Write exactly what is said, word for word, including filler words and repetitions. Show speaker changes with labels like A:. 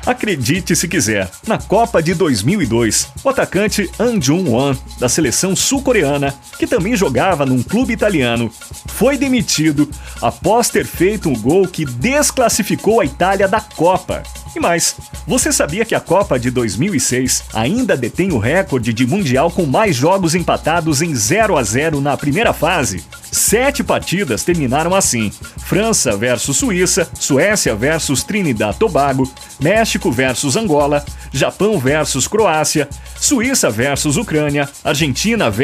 A: Acredite se quiser, na Copa de dois mil e dois, o atacante An Jung-won, da seleção sul-coreana, que também jogava num clube italiano, foi demitido após ter feito um gol que desclassificou a Itália da Copa. E mais, você sabia que a Copa de dois mil e seis ainda detém o recorde de mundial com mais jogos empatados em zero a zero na primeira fase? Sete partidas terminaram assim: França versus Suíça, Suécia versus Trinidad e Tobago, México versus Angola, Japão versus Croácia, Suíça versus Ucrânia, Argentina versus